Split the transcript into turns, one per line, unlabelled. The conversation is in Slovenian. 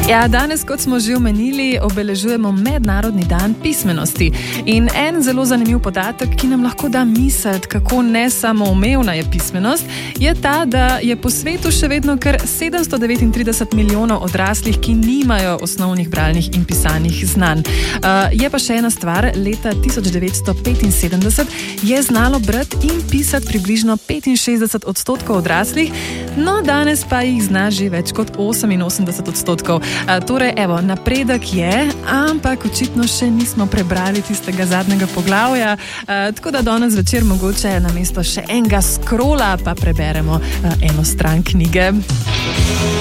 Ja, danes, kot smo že omenili, obeležujemo Mednarodni dan pismenosti. In en zelo zanimiv podatek, ki nam lahko da misliti, kako nesamoumevna je pismenost, je ta, da je po svetu še vedno kar 739 milijonov odraslih, ki nimajo osnovnih bralnih in pisanih znanj. Je pa še ena stvar, leta 1975 je znalo brati in pisati približno 65% odraslih, no danes pa jih zna že več kot 88%. Torej, evo, napredek je, ampak očitno še nismo prebrali tistega zadnjega poglavja, tako da danes večer mogoče namesto še enega scrolla pa preberemo eno stran knjige.